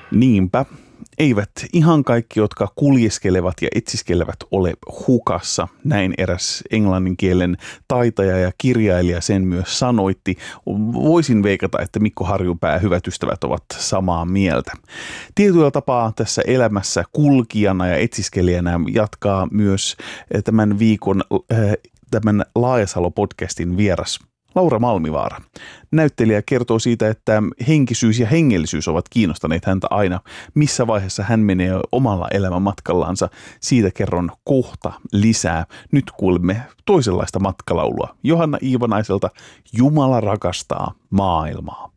Niinpä. Eivät ihan kaikki, jotka kuljeskelevat ja etsiskelevät, ole hukassa. Näin eräs englannin kielen taitaja ja kirjailija sen myös sanoitti. Voisin veikata, että Mikko Harjunpää hyvät ystävät ovat samaa mieltä. Tietyllä tapaa tässä elämässä kulkijana ja etsiskelijänä jatkaa myös tämän viikon tämän Laajasalo-podcastin vieras Laura Malmivaara. Näyttelijä kertoo siitä, että henkisyys ja hengellisyys ovat kiinnostaneet häntä aina. Missä vaiheessa hän menee omalla elämänmatkallaansa, siitä kerron kohta lisää. Nyt kuulemme toisenlaista matkalaulua Johanna Iivanaiselta, Jumala rakastaa maailmaa.